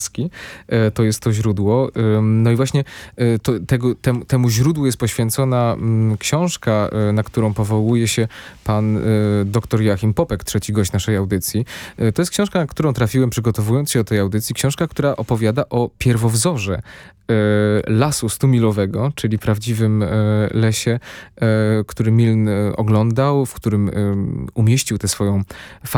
To jest to źródło. No i właśnie temu źródłu jest poświęcona książka, na którą powołuje się pan dr Joachim Popek, trzeci gość naszej audycji. To jest książka, na którą trafiłem przygotowując się do tej audycji. Książka, która opowiada o pierwowzorze lasu stumilowego, czyli prawdziwym lesie, który Milne oglądał, w którym umieścił tę swoją